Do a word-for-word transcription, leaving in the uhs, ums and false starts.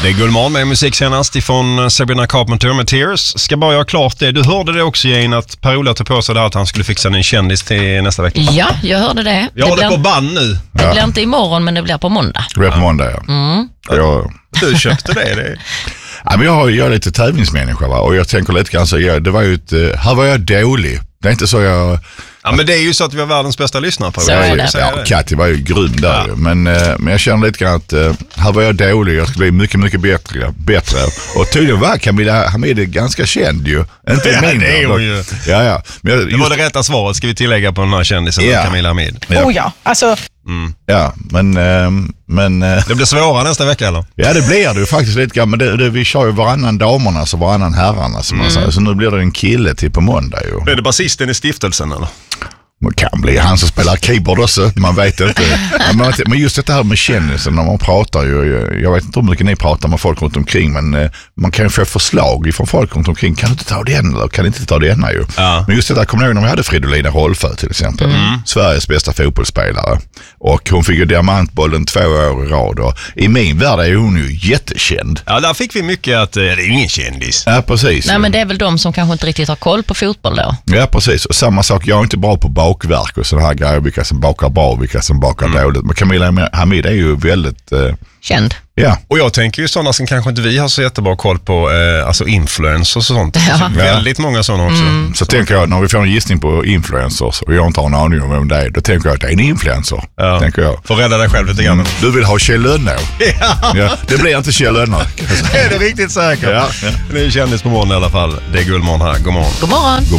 Det är Gullman med musik senast ifrån Sabrina Carpenter med Tears. Ska bara göra klart det. Du hörde det också, Jane, att Per-Ola tog på sig det att han skulle fixa en kändis till nästa vecka. Ja, jag hörde det. Jag har det, det på band nu. Det ja. blir inte imorgon, men det blir på måndag. Det blir på måndag, ja. Mm. Jag... Du köpte det, det. Ja, men jag, har, jag är lite tävlingsmänniska, va? Och jag tänker lite grann så, jag, det var ju ett, här var jag dålig. Det är inte så jag... Ja, men det är ju så att vi har världens bästa lyssnare på. Så är det. Ja, Katti var ju grym där. Ja. Men, men jag känner lite grann att här var jag dålig. Jag skulle bli mycket, mycket bättre. bättre. Och tydligen var Camilla Hamid ganska känd ju. Inte ja, mindre. Det är hon ju. Ja, ja. Men jag, det var det rätta svaret, ska vi tillägga på den här kändisen, ja. Camilla Hamid. Ja. Oh ja, alltså... Mm. Ja, men... men det blir svårare nästa vecka, eller? Ja, det blir det ju faktiskt lite grann. Men det, det, vi kör ju varannan damerna så varannan herrarna, som mm. man säger. Så nu blir det en kille till på måndag ju. Blir det basisten i stiftelsen, eller? Det kan bli han som spelar keyboard också, man vet inte. Men just det här med kändisen, när man pratar ju, jag vet inte hur mycket ni pratar med folk runt omkring, men man kan ju få förslag från folk runt omkring. Kan du inte ta den eller kan du inte ta denna ju? Ja. Men just det där, kommer jag ihåg när vi hade Fridolina Rolfö till exempel. Mm. Sveriges bästa fotbollsspelare. Och hon fick ju diamantbollen två år i rad. Och i min värld är hon ju jättekänd. Ja, där fick vi mycket att det är ju ingen kändis. Ja, precis. Nej, men det är väl de som kanske inte riktigt har koll på fotboll då. Ja, precis. Och samma sak, jag är inte bra på bakverk och sådana här grejer, vilka som bakar bra, vilka som bakar mm. dåligt. Men Camilla Hamid är ju väldigt... Eh, känd. Ja. Och jag tänker ju sådana som kanske inte vi har så jättebra koll på, eh, alltså influencers och sånt. Ja. Alltså, väldigt många sådana också. Mm. Så, så tänker jag, när vi får en gissning på influencers och jag inte har en aning om vem det är, då tänker jag att det är en influencer. Ja. Tänker jag. Får rädda dig själv lite grann. Mm. Du vill ha Kjell Lönnå. Ja. Ja. Det blir inte Kjell Lönnå. Det är det riktigt säkert. Ja. Ja. Det är kändis på morgon i alla fall. Det är Gullman här. God morgon. God morgon. God morgon.